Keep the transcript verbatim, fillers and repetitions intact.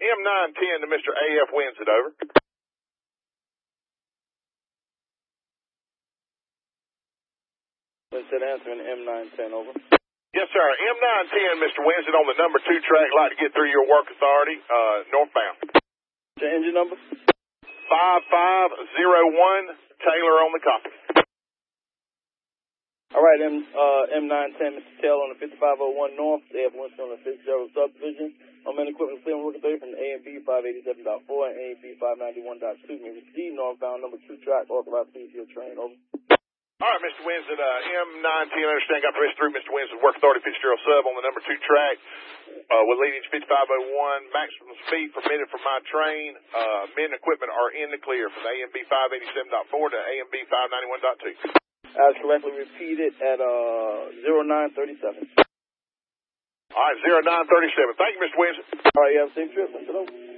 M nine ten to Mister A F Winsett, over. Winsett answering M nine ten, over. Yes, sir. M nine ten, Mister Winsett, on the number two track, like to get through your work authority, uh, northbound. The engine number? five five zero one, Taylor on the copy. All right, M, uh, M nine ten, Mister Taylor on the fifty-five oh one North, A F Winsett on the Fitzgerald subdivision. I'm in equipment clearing work authority from A and B five eighty-seven point four and A and B five ninety-one point two. May receive northbound number two track, authorized to your train, over. All right, Mister Winsett, uh, M nine ten, understand, got permission through Mister Winsett, work authority, Fitzgerald sub on the number two track, uh, with leading fifty-five oh one, maximum speed permitted for my train, uh, men and equipment are in the clear from A and B five eighty-seven point four to A and B five ninety-one point two. As correctly repeated at, uh, zero nine thirty-seven. All right, zero nine thirty-seven. Thank you, Mister Winsett. All right, you have a safe trip, Mister Lowe.